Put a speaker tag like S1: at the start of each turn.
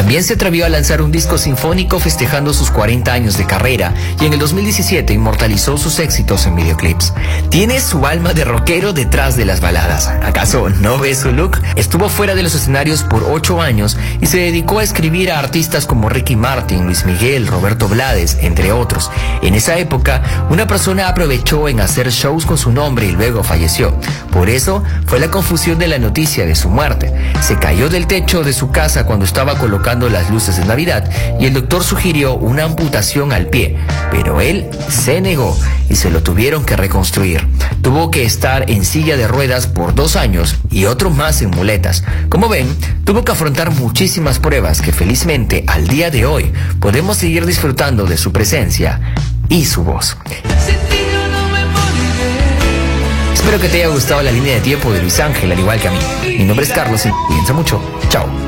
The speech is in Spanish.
S1: También se atrevió a lanzar un disco sinfónico festejando sus 40 años de carrera y en el 2017 inmortalizó sus éxitos en videoclips. Tiene su alma de rockero detrás de las baladas. ¿Acaso no ves su look? Estuvo fuera de los escenarios por 8 años y se dedicó a escribir a artistas como Ricky Martin, Luis Miguel, Roberto Blades, entre otros. En esa época, una persona aprovechó en hacer shows con su nombre y luego falleció. Por eso fue la confusión de la noticia de su muerte. Se cayó del techo de su casa cuando estaba colocando las luces de Navidad y el doctor sugirió una amputación al pie, pero él se negó y se lo tuvieron que reconstruir. Tuvo que estar en silla de ruedas por 2 años y otro más en muletas. Como ven, tuvo que afrontar muchísimas pruebas que felizmente al día de hoy podemos seguir disfrutando de su presencia y su voz. Espero que te haya gustado la línea de tiempo de Luis Ángel, al igual que a mí. Mi nombre es Carlos y piensa mucho. Chao.